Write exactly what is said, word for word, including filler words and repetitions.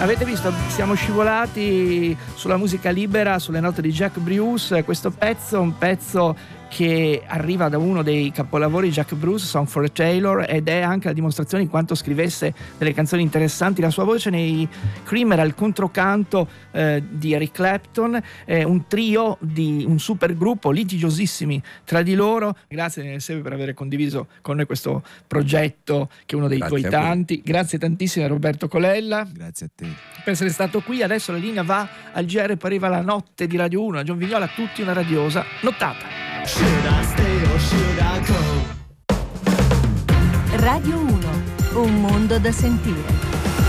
avete visto, siamo scivolati sulla musica libera, sulle note di Jack Bruce. Questo pezzo, un pezzo che arriva da uno dei capolavori di Jack Bruce, Song for a Tailor, ed è anche la dimostrazione di quanto scrivesse delle canzoni interessanti. La sua voce nei Cream era il controcanto eh, di Eric Clapton, eh, un trio di un super gruppo litigiosissimi tra di loro. Grazie Sebe per aver condiviso con noi questo progetto che è uno dei Grazie tuoi a voi. tanti. Grazie tantissimo a Roberto Colella Grazie a te. per essere stato qui. Adesso la linea va al G R, poi arriva la notte di Radio uno. A John Vignola, a tutti una radiosa nottata. Radio uno, un mondo da sentire.